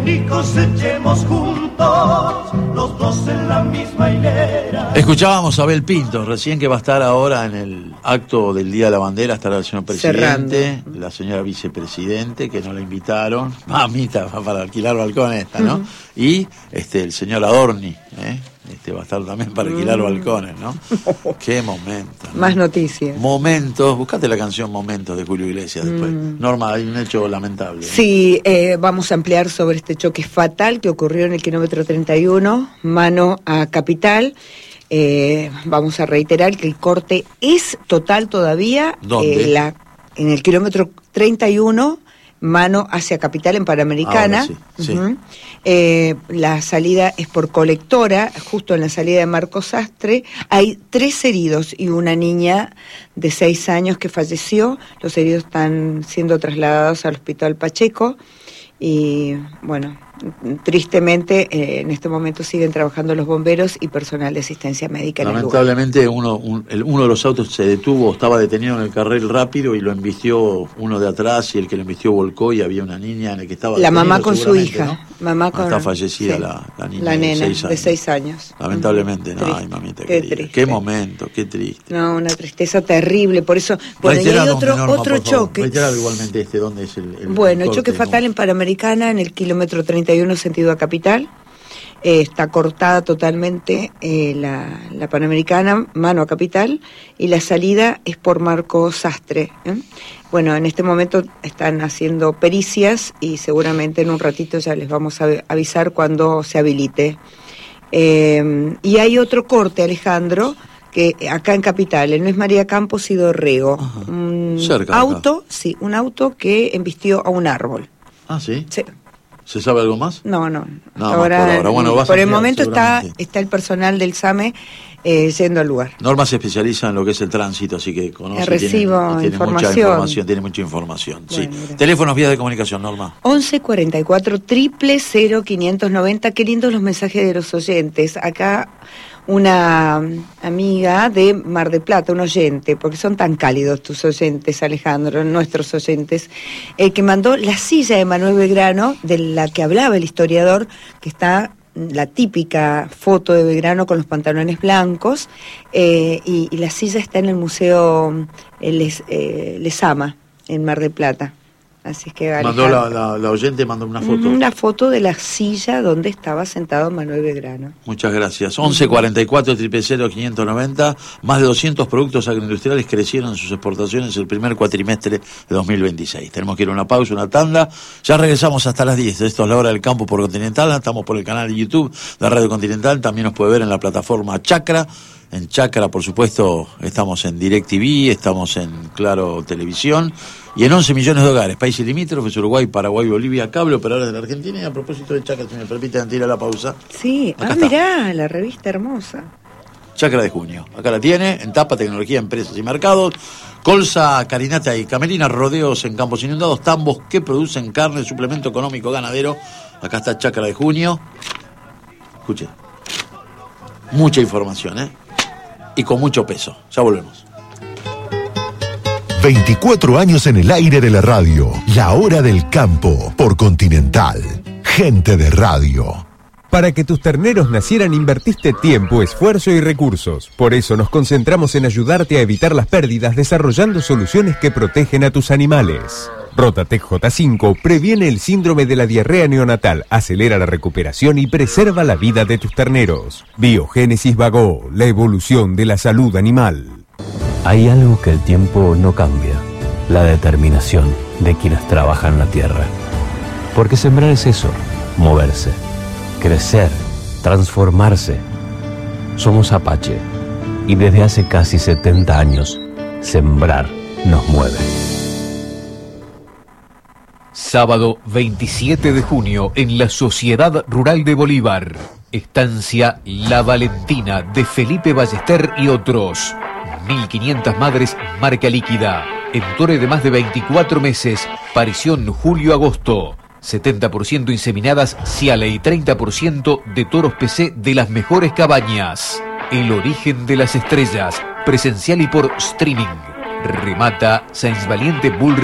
Siembren y cosechemos juntos, los dos en la misma hilera. Escuchábamos a Abel Pintos recién, que va a estar ahora en el acto del Día de la Bandera. Estará el señor presidente, la señora vicepresidente, que no la invitaron, mamita, va para alquilar balcones esta, ¿no? Y el señor Adorni, va a estar también para alquilar balcones, ¿no? Qué momento, ¿no? Más noticias. Momentos, buscate la canción Momentos de Julio Iglesias después. Norma, hay un hecho lamentable. Sí, vamos a ampliar sobre este choque fatal que ocurrió en el kilómetro 31, mano a Capital. Vamos a reiterar que el corte es total todavía. ¿Dónde? En el kilómetro 31, mano hacia Capital en Panamericana. Ahora sí. La salida es por Colectora, justo en la salida de Marcos Sastre. Hay 3 heridos y una niña de 6 años que falleció. Los heridos están siendo trasladados al Hospital Pacheco. Y bueno, tristemente en este momento siguen trabajando los bomberos y personal de asistencia médica en el lugar. Lamentablemente uno de los autos se detuvo, estaba detenido en el carril rápido y lo embistió uno de atrás, y el que lo embistió volcó y había una niña en el que estaba la mamá con su hija, ¿no? Mamá con, está fallecida, sí, la niña, la nena de 6 años. Lamentablemente, no, ay, mamita querida. Qué momento, qué triste. No, una tristeza terrible, por eso. Bueno, y hay otro choque. Reiterado igualmente ¿dónde es el bueno, choque fatal en Panamericana, en el kilómetro 31 sentido a Capital. Está cortada totalmente la Panamericana, mano a Capital, y la salida es por Marcos Sastre. Bueno, en este momento están haciendo pericias y seguramente en un ratito ya les vamos a avisar cuando se habilite. Y hay otro corte, Alejandro, que acá en Capital, no es María Campos y Dorrego. Cerca auto, acá. Sí, un auto que embistió a un árbol. Ah, ¿sí? Sí. ¿Se sabe algo más? No. Ahora, bueno, por el momento está el personal del SAME yendo al lugar. Norma se especializa en lo que es el tránsito, así que conoce, recibo tiene mucha información. Bueno, sí. Teléfonos, vías de comunicación, Norma. 11 44 000 590. Qué lindos los mensajes de los oyentes. Acá una amiga de Mar del Plata, un oyente, porque son tan cálidos tus oyentes, Alejandro, nuestros oyentes, que mandó la silla de Manuel Belgrano, de la que hablaba el historiador, que está la típica foto de Belgrano con los pantalones blancos, y la silla está en el Museo Lezama, en Mar del Plata. Así que mandó la oyente mandó una foto. Una foto de la silla donde estaba sentado Manuel Belgrano. Muchas gracias. 11 44 000 590. Más de 200 productos agroindustriales crecieron en sus exportaciones el primer cuatrimestre de 2026. Tenemos que ir a una pausa, una tanda. Ya regresamos hasta las 10. Esto es La Hora del Campo por Continental. Estamos por el canal de YouTube de Radio Continental. También nos puede ver en la plataforma Chacra. En Chacra, por supuesto, estamos en DirecTV, estamos en Claro Televisión y en 11 millones de hogares, países limítrofes, Uruguay, Paraguay, Bolivia, cable, operadores de la Argentina. Y a propósito de Chacra, si me permiten tirar la pausa. Sí, mirá, la revista hermosa. Chacra de junio, acá la tiene, en tapa, tecnología, empresas y mercados. Colza, Carinata y Camerina, rodeos en campos inundados, tambos que producen carne, suplemento económico ganadero. Acá está Chacra de junio. Escuche, mucha información, y con mucho peso. Ya volvemos. 24 años en el aire de la radio. La Hora del Campo por Continental. Gente de radio. Para que tus terneros nacieran invertiste tiempo, esfuerzo y recursos. Por eso nos concentramos en ayudarte a evitar las pérdidas desarrollando soluciones que protegen a tus animales. Rotatec J5 previene el síndrome de la diarrea neonatal, acelera la recuperación y preserva la vida de tus terneros. Biogénesis Bagó, la evolución de la salud animal. Hay algo que el tiempo no cambia, la determinación de quienes trabajan la tierra. Porque sembrar es eso, moverse, crecer, transformarse. Somos Apache y desde hace casi 70 años, sembrar nos mueve. Sábado 27 de junio en la Sociedad Rural de Bolívar. Estancia La Valentina de Felipe Ballester y otros. 1.500 madres marca líquida. Entore de más de 24 meses. Parición julio-agosto. 70% inseminadas Ciale y 30% de toros PC de las mejores cabañas. El origen de las estrellas. Presencial y por streaming. Remata Sáenz Valiente Bull